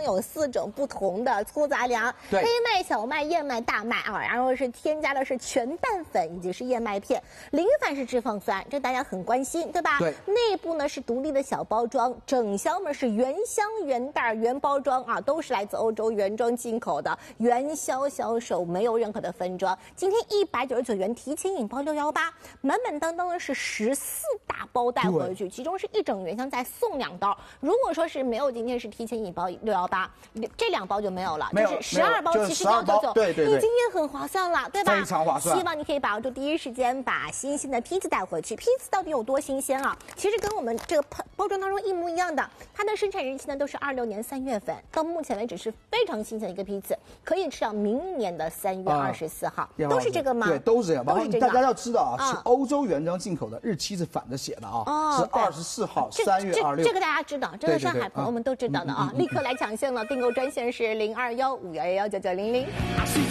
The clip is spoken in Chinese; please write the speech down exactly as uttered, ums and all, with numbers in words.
有四种不同的粗杂粮，黑麦、小麦、燕麦、大麦啊，然后是添加的是全蛋粉以及是燕麦片，零反式脂肪酸，这大家很关心，对吧？ 对。 内部呢是独立的小包装，整箱呢是原箱原袋原包装啊，都是来自欧洲原装进口的，原销销售，没有任何的分装。今天一百九十九元提前引爆六幺八，满满当当的是十四大包带回去，其中是一整原箱再送两刀。如果说是没有今天是提前引爆六幺八，这两包就没有了，就是十二包七十九九九， 对对对， 你今天很划算了，对吧？ 非常划算。 希望你可以把握住第一时间把新鲜的坯子带回去。坯子到底有多新鲜啊？其实跟我们这个包装当中一模一样的，它的生产日期呢都是二六年三月份，到目前为止是非常新鲜的一个坯子，可以吃到明年的三月二十四号， 啊、 都是这个吗？ 对，都是这样。 都是这个。 大家要知道啊，是欧洲原装进口的，日期是反着写的啊，哦、是二十四号三月二六。 这个大家知道，这个上海朋友们都知道的啊，立刻来抢线了，订购专线是零二幺五幺幺幺九九零零。